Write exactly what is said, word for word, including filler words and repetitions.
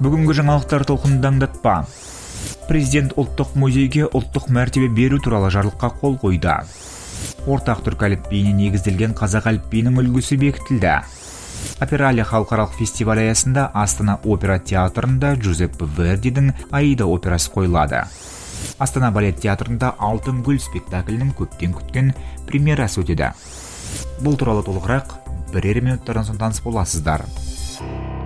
Бүгінгі жаңалықтар толқынын аңдатпа. Президент ұлттық музейге ұлттық мәртебе беру туралы жарлыққа қол қойды. Ортақ түркі әліпбиіне негізделген қазақ әліпбиінің үлгісі бекітілді. Опералия халықаралық фестиваль аясында Астана опера театрында Джузеппе Вердидің Аида операсы қойылады. Астана балет театрында Алтын гүл спектаклінің көптен күткен премьерасы өтеді. Бұл туралы толығырақ бірер минуттардан соң таныс боласыздар.